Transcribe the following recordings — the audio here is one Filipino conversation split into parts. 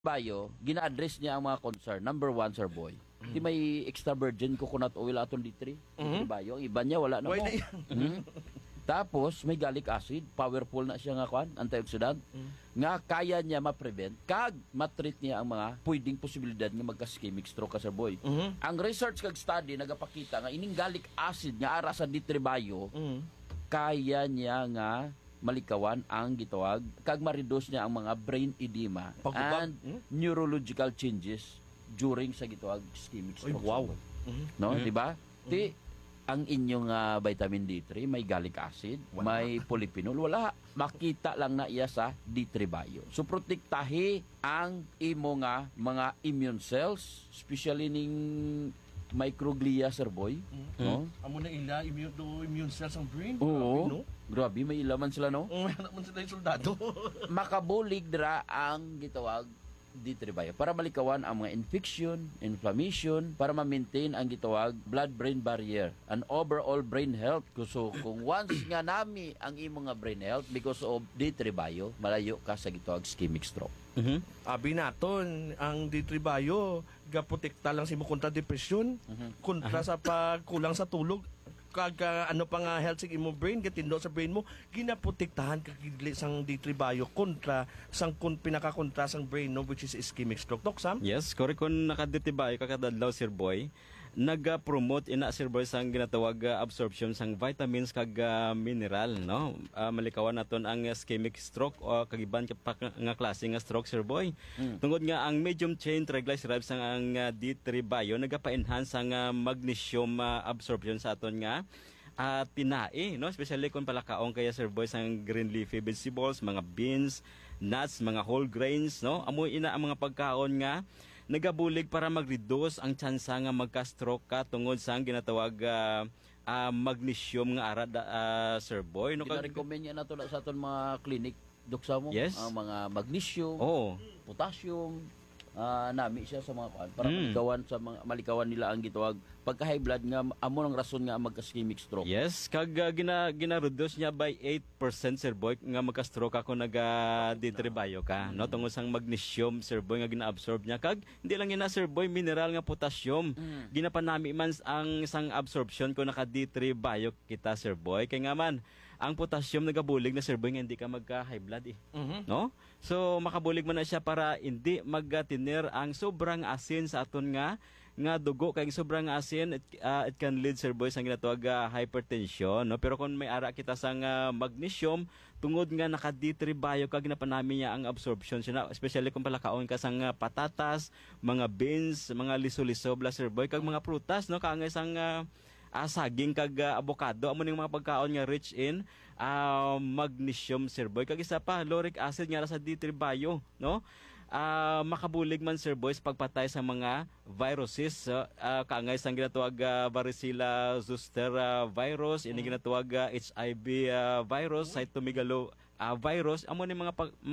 Bayo, gina-address niya ang mga concern. Number one, Sir Boy. Di may extra virgin coconut oil aton D3. Bayo, ang iba niya wala na mo. Tapos, may gallic acid. Powerful na siya nga kwan, antioxidant. Nga kaya niya ma-prevent, kag matreat niya ang mga pwedeng posibilidad nga magka-ischemic stroke ka, Sir Boy. Ang research kag study nagapakita nga ining gallic acid nga ara sa D3 Bayo, kaya niya nga malikawan ang gitawag kag ma-reduce niya ang mga brain edema and neurological changes during sa gitawag ischemic stroke. Wow. No, di ba? Ti ang inyong vitamin D3 may gallic acid, may polyphenol, wala. Makita lang na iya sa D3 Bio. So protektahi ang imo nga mga immune cells, especially ning microglia, Sir Boy. No? Amo na ila immune cells ang brain. Oo. No? Grabe, may ilaman sila, no? May naman sila yung soldado. Makabulig dira ang gitawag D3 Bio para malikawan ang mga infection, inflammation, para ma-maintain ang gitawag blood-brain barrier and overall brain health. So kung once nga nami ang imo nga brain health because of D3 Bio, malayo ka sa gitawag ischemic stroke. Abi naton ang D3 Bio gaprotekta lang si mo kontra depression, kontra sa pagkulang sa tulog, kag ano pa nga health sa imo brain, gatindo sa brain mo, ginaprotektahan kagidli sang D3 Bio kontra sang pinakakontra sang brain, no, which is ischemic stroke. Dok Sam? Yes, kore kun nakaditibayo kakadadlaw, Sir Boy, nag-promote ina, Sir Boy, sang ginatawag absorption sang vitamins kag mineral, no? Malikawan naton ang ischemic stroke o kagiban pa nga klase nga stroke, Sir Boy. Tungod nga ang medium chain triglycerides sang ang D3 Bio nagapa-enhance ang magnesium absorption sa aton nga tinae, no? Especially kung palakaong kaya, Sir Boy, sang green leafy vegetables, mga beans, nuts, mga whole grains, no? Amoy ina ang mga pagkaon nga nagabulig para mag-reduce ang tsansa nga magka-stroke ka tungod sa ginatawag magnesium nga ara, Sir Boy. No? Kina-recommend niya na to sa aton mga clinic, Dok Samo, Yes. ang mga magnesium, Oo. potassium, nami siya sa mga kwan para malikawan nila ang gitawag pagka-high blood nga amo ng rason nga magka-ischemic stroke. Yes, kag gina-reduce niya by 8%, Sir Boy, nga magka-stroke ako nag-ditribayo ka, no? Tungod sang magnesium, Sir Boy, nga gina-absorb niya. Kag hindi lang yun na, Sir Boy, mineral nga potassium. Ginapanami man ang isang absorption ko naka-D3 Bio kita, Sir Boy. Kaya nga man, ang potassium nagabulig na, Sir Boy, nga hindi ka magka-high blood no? So makabulig man na siya para hindi magtinir ang sobrang asin sa aton nga dugo, kay sobrang asin it can lead, Sir Boy, sang ginatawag hypertension, no? Pero kung may ara kita sang magnesium, tungod nga naka D3 Bio kag napanami niya ang absorption siya, especially kung palakaon ka sang patatas, mga beans, mga liso-liso, Sir Boy, kag mga prutas, no? Kaangay sang saging kag avocado, amo ning mga pagkaon nga rich in magnesium, Sir Boy. Kag isa pa, lauric acid nga sa D3 Bio, no? Makabulig man, Sir Boy, sa pagpatay sa mga viruses, kaangay sang ginatawag varicella zoster virus, ini ginatawag HIV virus, cytomegalo virus, amo ni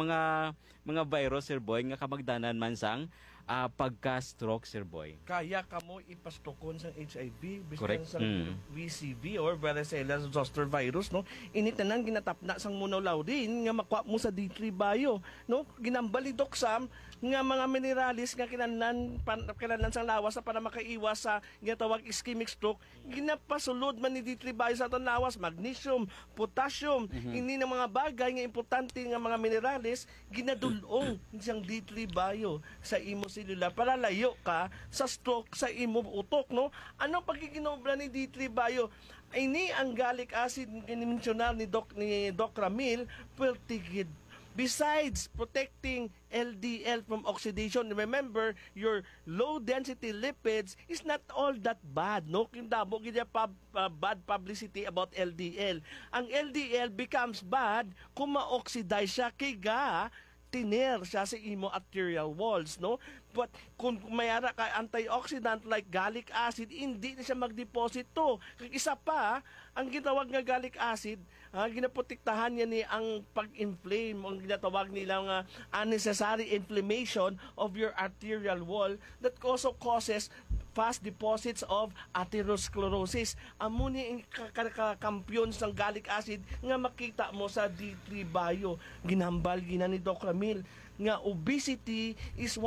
mga virus, Sir Boy, nga kamagdanan man sang pagka-stroke, Sir Boy. Kaya ka mo ipastokon sang HIV, Correct. biskan sang VCV or varicella zoster virus, no? Initanan ginatapna sang munawlaw din nga makuha mo sa D3 Bio, no? Ginambali, Dok Sam, nga mga mineralis nga kinahanglan sang lawas na para makaiwas sa ginatawag ischemic stroke, ginapasulod man ni D3 Bio sa aton lawas, magnesium, potassium, ini na mga bagay nga importante nga mga mineralis ginadulong siyang D3 Bio sa imo selula para layo ka sa stroke sa imo utok, no? Anong pagkikinobra ni D3 Bio? Ini ang gallic acid kinimensyonar ni Doc Ramil, pertigid. Besides protecting LDL from oxidation, remember, your low-density lipids is not all that bad, no? Yung dabo, bad publicity about LDL. Ang LDL becomes bad kung ma-oxidize siya kaya tiner siya sa imo arterial walls, no? But kung mayara ka antioxidant like gallic acid, hindi na siya magdeposit to. Kag isa pa, ang ginatawag nga gallic acid, ginaprotektahan niya ni ang pag-inflame, ang ginatawag nilang unnecessary inflammation of your arterial wall that also causes fast deposits of atherosclerosis. Amo ni kampiyon sang gallic acid nga makita mo sa D3 Bio. Ginambal gina ni Doc Ramil nga obesity is